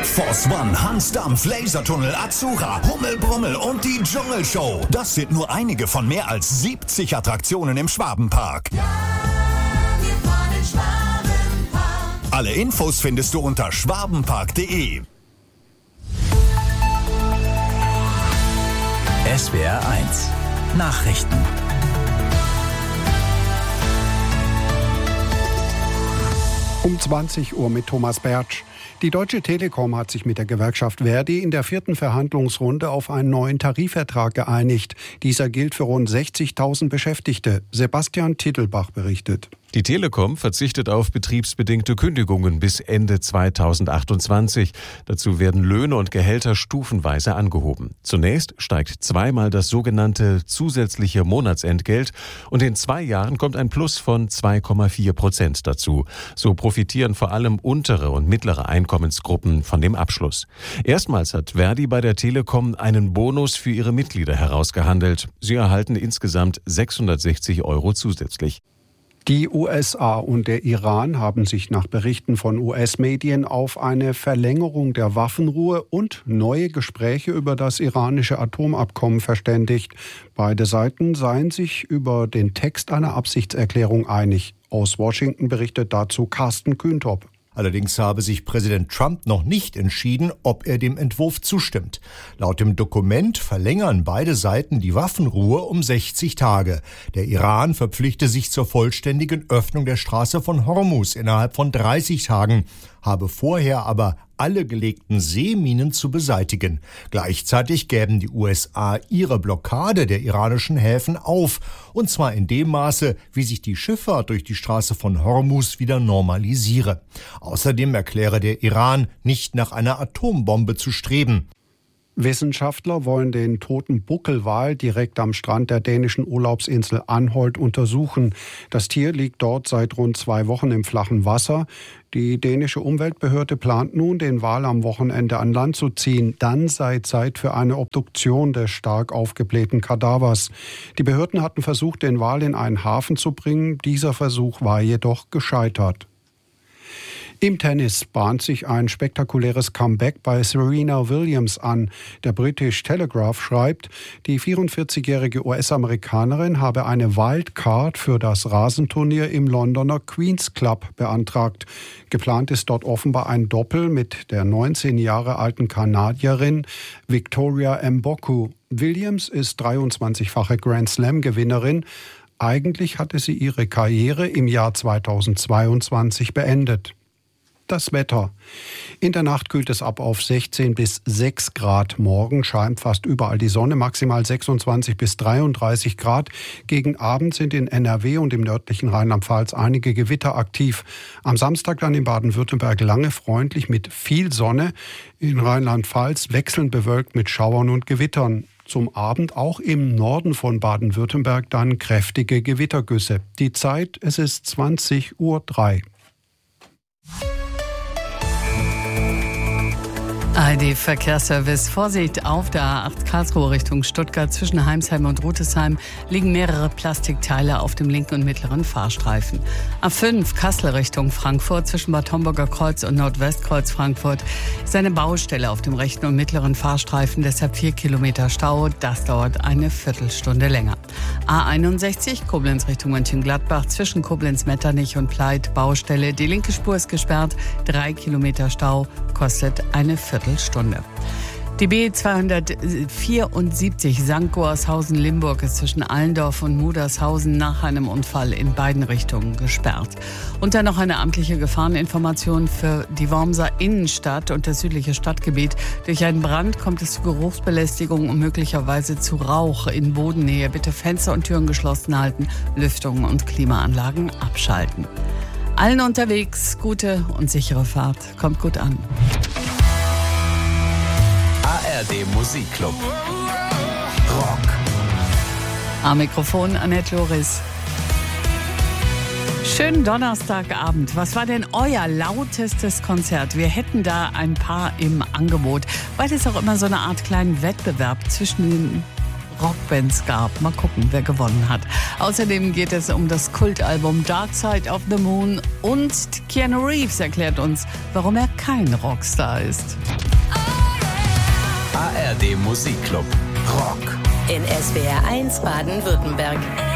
Force One, Hansdampf, Lasertunnel, Azura, Hummelbrummel und die Dschungelshow. Das sind nur einige von mehr als 70 Attraktionen im Schwabenpark. Ja, wir fahren in Schwabenpark. Alle Infos findest du unter schwabenpark.de. SWR 1 Nachrichten. Um 20 Uhr mit Thomas Bertsch. Die Deutsche Telekom hat sich mit der Gewerkschaft ver.di in der 4. Verhandlungsrunde auf einen neuen Tarifvertrag geeinigt. Dieser gilt für rund 60.000 Beschäftigte. Sebastian Tittelbach berichtet. Die Telekom verzichtet auf betriebsbedingte Kündigungen bis Ende 2028. Dazu werden Löhne und Gehälter stufenweise angehoben. Zunächst steigt zweimal das sogenannte zusätzliche Monatsentgelt und in 2 Jahren kommt ein Plus von 2,4% dazu. So profitieren vor allem untere und mittlere Einkommensgruppen von dem Abschluss. Erstmals hat ver.di bei der Telekom einen Bonus für ihre Mitglieder herausgehandelt. Sie erhalten insgesamt 660 € zusätzlich. Die USA und der Iran haben sich nach Berichten von US-Medien auf eine Verlängerung der Waffenruhe und neue Gespräche über das iranische Atomabkommen verständigt. Beide Seiten seien sich über den Text einer Absichtserklärung einig. Aus Washington berichtet dazu Carsten Kühntop. Allerdings habe sich Präsident Trump noch nicht entschieden, ob er dem Entwurf zustimmt. Laut dem Dokument verlängern beide Seiten die Waffenruhe um 60 Tage. Der Iran verpflichte sich zur vollständigen Öffnung der Straße von Hormuz innerhalb von 30 Tagen, habe vorher aber alle gelegten Seeminen zu beseitigen. Gleichzeitig gäben die USA ihre Blockade der iranischen Häfen auf, und zwar in dem Maße, wie sich die Schifffahrt durch die Straße von Hormuz wieder normalisiere. Außerdem erkläre der Iran, nicht nach einer Atombombe zu streben. Wissenschaftler wollen den toten Buckelwal direkt am Strand der dänischen Urlaubsinsel Anholt untersuchen. Das Tier liegt dort seit rund 2 Wochen im flachen Wasser. Die dänische Umweltbehörde plant nun, den Wal am Wochenende an Land zu ziehen. Dann sei Zeit für eine Obduktion des stark aufgeblähten Kadavers. Die Behörden hatten versucht, den Wal in einen Hafen zu bringen. Dieser Versuch war jedoch gescheitert. Im Tennis bahnt sich ein spektakuläres Comeback bei Serena Williams an. Der British Telegraph schreibt, die 44-jährige US-Amerikanerin habe eine Wildcard für das Rasenturnier im Londoner Queen's Club beantragt. Geplant ist dort offenbar ein Doppel mit der 19 Jahre alten Kanadierin Victoria Mboku. Williams ist 23-fache Grand Slam-Gewinnerin. Eigentlich hatte sie ihre Karriere im Jahr 2022 beendet. Das Wetter. In der Nacht kühlt es ab auf 16 bis 6 Grad. Morgen scheint fast überall die Sonne, maximal 26 bis 33 Grad. Gegen Abend sind in NRW und im nördlichen Rheinland-Pfalz einige Gewitter aktiv. Am Samstag dann in Baden-Württemberg lange freundlich mit viel Sonne. In Rheinland-Pfalz wechselnd bewölkt mit Schauern und Gewittern. Zum Abend auch im Norden von Baden-Württemberg dann kräftige Gewittergüsse. Die Zeit, es ist 20:03 Uhr. ARD-Verkehrsservice. Vorsicht, auf der A8 Karlsruhe Richtung Stuttgart zwischen Heimsheim und Rütesheim liegen mehrere Plastikteile auf dem linken und mittleren Fahrstreifen. A5 Kassel Richtung Frankfurt zwischen Bad Homburger Kreuz und Nordwestkreuz Frankfurt ist eine Baustelle auf dem rechten und mittleren Fahrstreifen, deshalb 4 Kilometer Stau. Das dauert eine Viertelstunde länger. A61 Koblenz Richtung Mönchengladbach zwischen Koblenz-Metternich und Pleit Baustelle. Die linke Spur ist gesperrt, 3 Kilometer Stau, kostet eine Viertelstunde. Die B274 St. Goarshausen-Limburg ist zwischen Allendorf und Mudershausen nach einem Unfall in beiden Richtungen gesperrt. Und dann noch eine amtliche Gefahreninformation für die Wormser Innenstadt und das südliche Stadtgebiet. Durch einen Brand kommt es zu Geruchsbelästigung und möglicherweise zu Rauch in Bodennähe. Bitte Fenster und Türen geschlossen halten, Lüftungen und Klimaanlagen abschalten. Allen unterwegs gute und sichere Fahrt. Kommt gut an. ARD Musikclub. Rock. Am Mikrofon Annette Loris. Schönen Donnerstagabend. Was war denn euer lautestes Konzert? Wir hätten da ein paar im Angebot, weil es auch immer so eine Art kleinen Wettbewerb zwischen den Rockbands gab. Mal gucken, wer gewonnen hat. Außerdem geht es um das Kultalbum Dark Side of the Moon und Keanu Reeves erklärt uns, warum er kein Rockstar ist. ARD Musikclub. Rock. In SWR 1 Baden-Württemberg.